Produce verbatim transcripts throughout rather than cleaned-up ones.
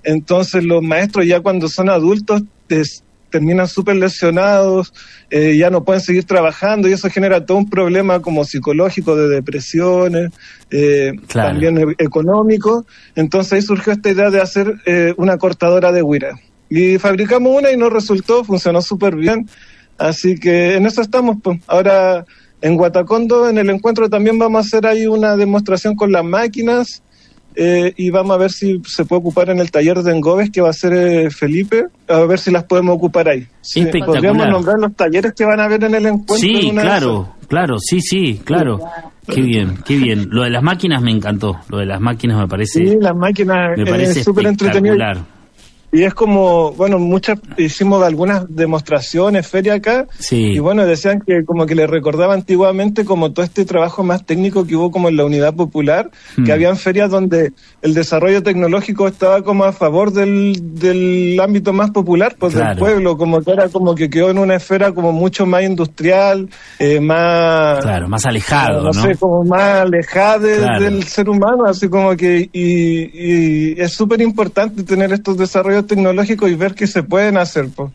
entonces los maestros ya cuando son adultos es, terminan súper lesionados, eh, ya no pueden seguir trabajando y eso genera todo un problema como psicológico de depresiones, eh, claro. también e- económico. Entonces ahí surgió esta idea de hacer eh, una cortadora de güira. Y fabricamos una y nos resultó, funcionó súper bien. Así que en eso estamos, pues. Ahora en Guatacondo, en el encuentro, también vamos a hacer ahí una demostración con las máquinas. Eh, y vamos a ver si se puede ocupar en el taller de engobes que va a hacer eh, Felipe, a ver si las podemos ocupar ahí. Sí, espectacular. Podríamos nombrar los talleres que van a haber en el encuentro. Sí, claro, claro, sí, sí, claro. Qué bien, qué bien. Lo de las máquinas me encantó, lo de las máquinas me parece... Sí, las máquinas me parece es súper entretenido. Y es como, bueno, muchas, hicimos algunas demostraciones, ferias acá, sí. y bueno, decían que como que les recordaba antiguamente como todo este trabajo más técnico que hubo como en la Unidad Popular, hmm. que habían ferias donde el desarrollo tecnológico estaba como a favor del, del ámbito más popular, pues claro. del pueblo, como que era como que quedó en una esfera como mucho más industrial, eh, más... Claro, más alejado, ¿no? No sé, como más alejada de, claro. del ser humano, así como que, y, y es súper importante tener estos desarrollos tecnológicos y ver qué se pueden hacer, pues.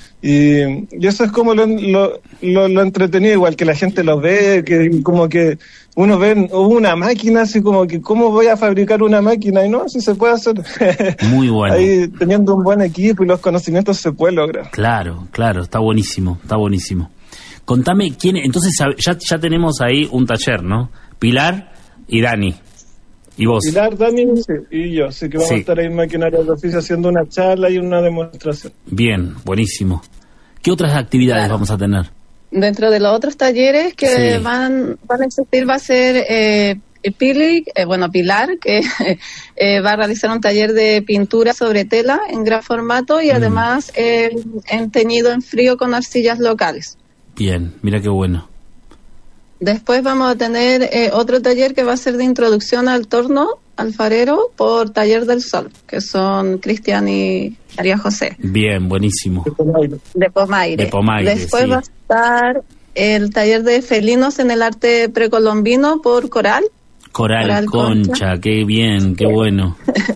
Y, y eso es como lo, lo, lo, lo entretenido, igual que la gente lo ve, que como que uno ve una máquina, así como que ¿cómo voy a fabricar una máquina? Y no, así se puede hacer. Muy bueno. Ahí teniendo un buen equipo y los conocimientos se puede lograr. Claro, claro, está buenísimo, está buenísimo. Contame, ¿quién? Entonces ya, ya tenemos ahí un taller, ¿no? Pilar y Dani. ¿Y vos? Pilar, Dani y yo, así que vamos sí. a estar ahí en Maquinaria de Oficio haciendo una charla y una demostración. Bien, buenísimo. ¿Qué otras actividades claro. vamos a tener? Dentro de los otros talleres que sí. van, van a existir va a ser eh, Pili, eh, bueno, Pilar, que eh, va a realizar un taller de pintura sobre tela en gran formato y mm. además eh, en teñido en frío con arcillas locales. Bien, mira qué bueno. Después vamos a tener eh, otro taller que va a ser de introducción al torno alfarero por Taller del Sol, que son Cristian y María José. Bien, buenísimo. De Pomaire. De Pomaire. De Pomaire, Después sí. va a estar el taller de felinos en el arte precolombino por Coral. Coral, Coral Concha, Concha, qué bien, qué bueno.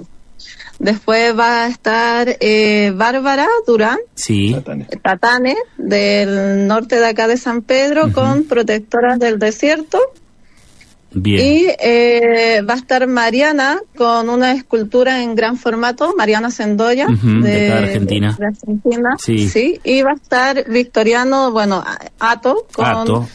Después va a estar eh, Bárbara Durán, sí. Tatane, del norte de acá de San Pedro, uh-huh. con Protectoras del Desierto. Bien. Y eh, va a estar Mariana con una escultura en gran formato, Mariana Sendoya, uh-huh, de, de, Argentina. de Argentina. Sí. sí. Y va a estar Victoriano, bueno, Ato, con Ato.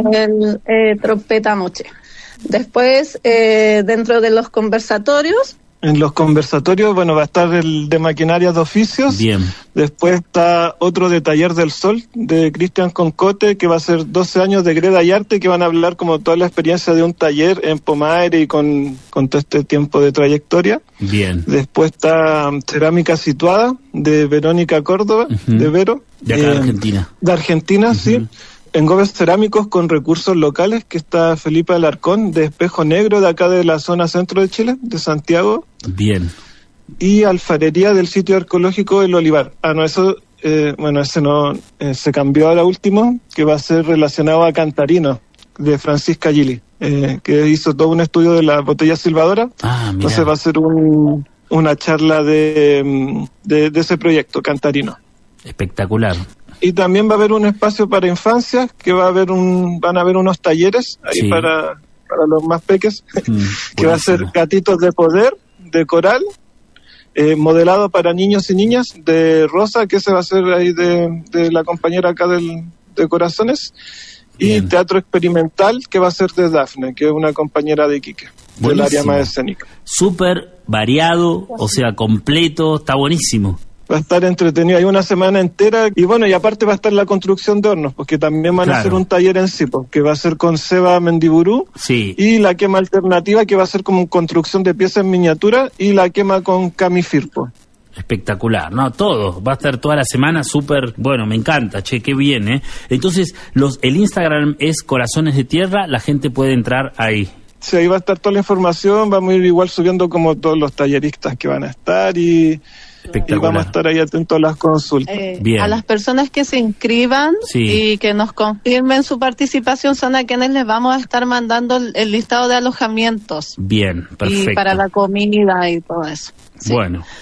el eh, trompeta moche. Después, eh, dentro de los conversatorios, en los conversatorios, bueno, va a estar el de Maquinarias de Oficios. Bien. Después está otro de Taller del Sol, de Cristian Concote, que va a ser doce años de Greda y Arte, que van a hablar como toda la experiencia de un taller en Pomaire y con, con todo este tiempo de trayectoria. Bien. Después está Cerámica Situada, de Verónica Córdoba, uh-huh. de Vero. De acá eh, de Argentina. De Argentina, uh-huh. sí. Engobes cerámicos con recursos locales, que está Felipe Alarcón, de Espejo Negro, de acá de la zona centro de Chile, de Santiago. Bien. Y alfarería del sitio arqueológico El Olivar. Ah, no, eso, eh, bueno, ese no, eh, se cambió ahora último, que va a ser relacionado a Cantarino, de Francisca Gili, eh, que hizo todo un estudio de la botella silbadora. Ah, mira. Entonces va a ser un, una charla de, de, de ese proyecto, Cantarino. Espectacular. Y también va a haber un espacio para infancias, que va a haber un, van a haber unos talleres ahí sí. para, para los más peques, mm, que va a ser Gatitos de Poder, de Coral, eh, modelado para niños y niñas, de Rosa, que ese va a ser ahí de, de la compañera acá del, de Corazones, Bien. Y Teatro Experimental, que va a ser de Dafne, que es una compañera de Iquique, del área más escénica. Súper variado, o sea, completo, está buenísimo. Va a estar entretenido, hay una semana entera, y bueno, y aparte va a estar la construcción de hornos, porque también van claro. a hacer un taller en sí, que va a ser con Seba Mendiburú, sí. y la quema alternativa, que va a ser como construcción de piezas en miniatura, y la quema con Cami Firpo. Espectacular, no, todo, va a estar toda la semana súper, bueno, me encanta, che, qué bien, ¿eh? Entonces, los el Instagram es Corazones de Tierra, la gente puede entrar ahí. Sí, ahí va a estar toda la información, vamos a ir igual subiendo como todos los talleristas que van a estar, y... Y vamos a estar ahí atentos a las consultas. Eh, Bien. A las personas que se inscriban sí. y que nos confirmen su participación son a quienes les vamos a estar mandando el, el listado de alojamientos. Bien, perfecto. Y para la comida y todo eso. Sí. Bueno.